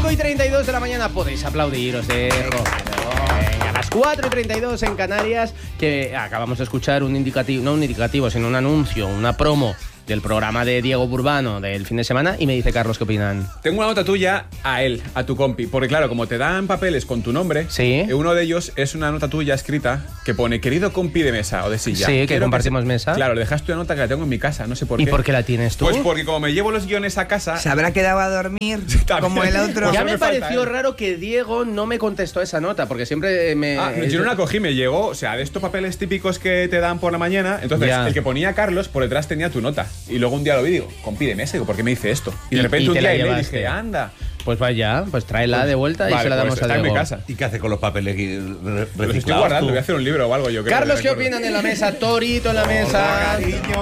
5:32 de la mañana podéis aplaudir, os dejo. Venga, a las 4:32 en Canarias, que acabamos de escuchar un indicativo, no un indicativo, sino un anuncio, una promo del programa de Diego Burbano del fin de semana, y me dice Carlos, ¿qué opinan? Tengo una nota tuya a él, a tu compi, porque claro, como te dan papeles con tu nombre, sí, uno de ellos es una nota tuya escrita que pone querido compi de mesa o de silla. Sí, que compartimos mesa. Claro, le dejaste una nota que la tengo en mi casa, no sé por qué. ¿Y por qué la tienes tú? Pues porque como me llevo los guiones a casa... Se habrá quedado a dormir como el otro. Ya Pues me me falta, pareció raro que Diego no me contestó esa nota, porque siempre me... yo no la cogí, me llegó, o sea, de estos papeles típicos que te dan por la mañana, entonces Ya. el que ponía Carlos por detrás tenía tu nota. Y luego un día lo vi y digo, compi de mesa, digo, ¿por qué me dice esto? Y de repente un te la día le llevaste. dije, anda. Pues vaya, pues tráela de vuelta y Vale, se la damos pues a está Diego. en mi casa. ¿Y qué hace con los papeles Los estoy reciclados? guardando, tú? voy a hacer un libro o algo, yo creo. Carlos, de ¿qué recuerdo. opinan en la mesa? Torito en la mesa.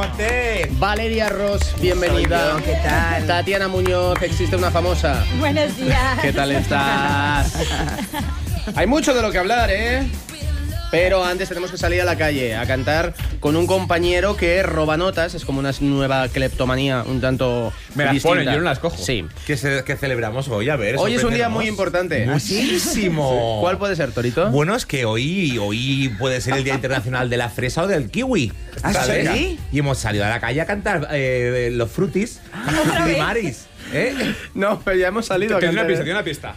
Valeria Ross, bienvenida. Soy yo, ¿qué tal? Tatiana Muñoz, existe una famosa. Buenos días. ¿Qué tal estás? Hay mucho de lo que hablar, ¿eh? Pero antes tenemos que salir a la calle a cantar con un compañero que roba notas. Es como una nueva cleptomanía un tanto Me las distinta. ponen, yo no las cojo. Sí. ¿Qué celebramos hoy? A ver, Hoy es un día sorpréndenos. muy importante. Muchísimo. ¿Cuál puede ser, Torito? Bueno, es que hoy puede ser el Día Internacional de la Fresa o del Kiwi. ¿Ah, ¿sabes? sí? Y hemos salido a la calle a cantar los frutis primaris. No, pero ya hemos salido a Tiene una cantar. pista, tiene una pista.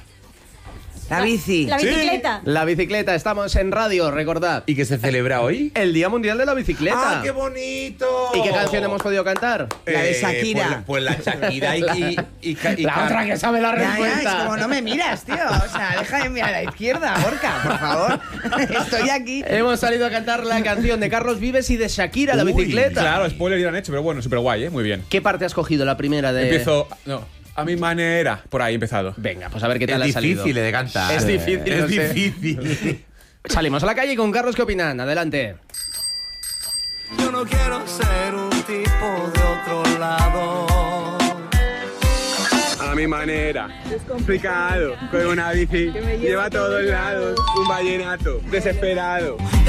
La bici. La bicicleta. La bicicleta, estamos en radio, recordad. ¿Y qué se celebra hoy? El Día Mundial de la Bicicleta. ¡Ah, qué bonito! ¿Y qué canción hemos podido cantar? La de Shakira. Pues la Shakira y La otra que sabe la Ya, ya, respuesta. es como no me miras, tío. O sea, deja de mirar a la izquierda, Gorka, por favor. Estoy aquí. Hemos salido a cantar la canción de Carlos Vives y de Shakira, la Uy, bicicleta. Claro, spoiler ya lo han hecho, pero bueno, súper guay, muy bien. ¿Qué parte has cogido? La primera de... Empiezo, no, a mi manera, por ahí he empezado. Venga, pues a ver qué tal Es ha salido. difícil de cantar. Es difícil, Es lo sé. difícil. Salimos a la calle con Carlos, ¿qué opinan? Adelante. Yo no quiero ser un tipo de otro lado. A mi manera, complicado, con una bici, lleva a todos lados, un vallenato, desesperado.